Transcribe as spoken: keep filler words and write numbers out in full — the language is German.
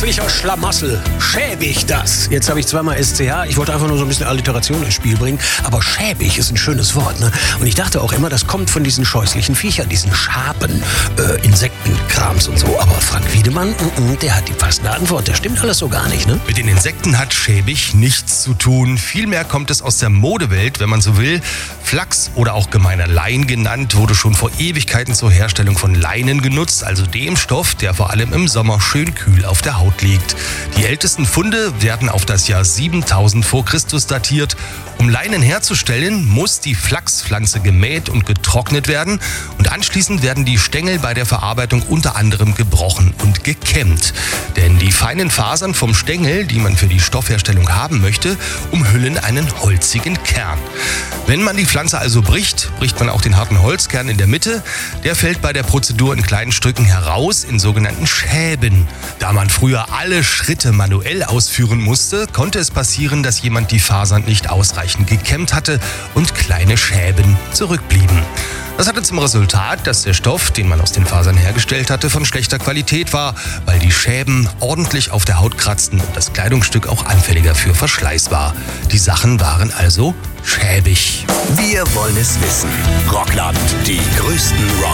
Grässlicher Schlamassel. Schäbig das. Jetzt habe ich zweimal S C H. Ich wollte einfach nur so ein bisschen Alliteration ins Spiel bringen. Aber schäbig ist ein schönes Wort, ne? Und ich dachte auch immer, das kommt von diesen scheußlichen Viechern, diesen Schaben, äh, Insektenkrams und so. Aber Frank Wiedemann, mm, mm, der hat die passende Antwort. Der stimmt alles so gar nicht, ne? Mit den Insekten hat schäbig nichts zu tun. Vielmehr kommt es aus der Modewelt, wenn man so will. Flachs oder auch gemeiner Lein genannt, wurde schon vor Ewigkeiten zur Herstellung von Leinen genutzt, also dem Stoff, der vor allem im Sommer schön kühl auf der Haut liegt. Die ältesten Funde werden auf das Jahr siebentausend vor Christus datiert. Um Leinen herzustellen, muss die Flachspflanze gemäht und getrocknet werden und anschließend werden die Stängel bei der Verarbeitung unter anderem gebrochen und gekämmt. Denn die feinen Fasern vom Stängel, die man für die Stoffherstellung haben möchte, umhüllen einen holzigen Kern. Wenn man die Pflanze also bricht, bricht man auch den harten Holzkern in der Mitte. Der fällt bei der Prozedur in kleinen Stücken heraus, in sogenannten Schäben. Da man früher alle Schritte manuell ausführen musste, konnte es passieren, dass jemand die Fasern nicht ausreichend gekämmt hatte und kleine Schäben zurückblieben. Das hatte zum Resultat, dass der Stoff, den man aus den Fasern hergestellt hatte, von schlechter Qualität war, weil die Schäben ordentlich auf der Haut kratzten und das Kleidungsstück auch anfälliger für Verschleiß war. Die Sachen waren also schäbig. Wir wollen es wissen. Rockland, die größten Rock